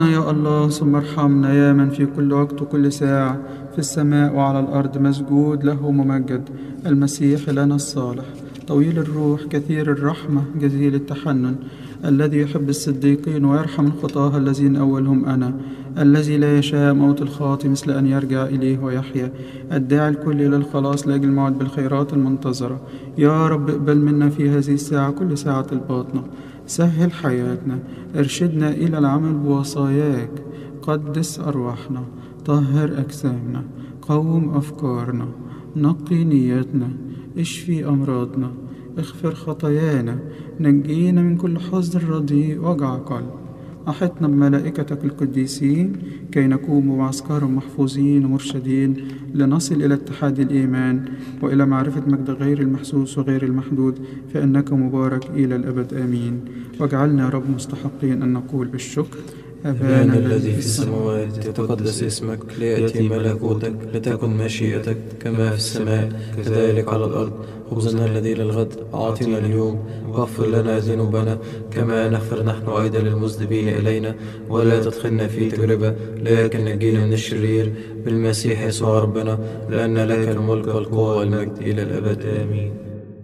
يا الله ثم ارحمنا يا من في كل وقت وكل ساعة في السماء وعلى الأرض مسجود له ممجد المسيح لنا الصالح طويل الروح كثير الرحمة جزيل التحنن الذي يحب الصديقين ويرحم الخطاة الذين أولهم أنا الذي لا يشاء موت الخاطئ مثل أن يرجع إليه ويحيا الداعي الكل إلى الخلاص لأجل الموعد بالخيرات المنتظرة. يا رب اقبل منا في هذه الساعة كل ساعة الباطنة، سهل حياتنا، ارشدنا إلى العمل بوصاياك، قدس أرواحنا، طهر أجسامنا، قوم أفكارنا، نقي نياتنا، اشفي أمراضنا، اغفر خطايانا، نجينا من كل حزن رديء وجع قلب. أحطنا بملائكتك القديسين كي نكون بمعسكرهم محفوظين ومرشدين لنصل إلى اتحاد الإيمان وإلى معرفة مجد غير المحسوس وغير المحدود، فإنك مبارك إلى الأبد آمين. واجعلنا يا رب مستحقين أن نقول بالشكر: أبانا الذي في السماوات، يتقدس اسمك، ليأتي ملكوتك، لتكن مشيئتك كما في السماء كذلك على الأرض. خبزنا الذي للغد أعطنا اليوم، واغفر لنا ذنوبنا كما نغفر نحن أيضا للمذنبين إلينا، ولا تدخلنا في تجربة لكن نجينا من الشرير، بالمسيح يسوع ربنا، لأن لك الملك والقوة والمجد إلى الأبد آمين.